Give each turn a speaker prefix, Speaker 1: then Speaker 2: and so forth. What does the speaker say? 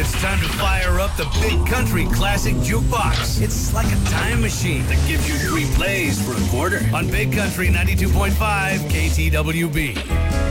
Speaker 1: It's time to fire up the Big Country Classic Jukebox. It's like a time machine that gives you 3 plays for a quarter on Big Country 92.5 KTWB.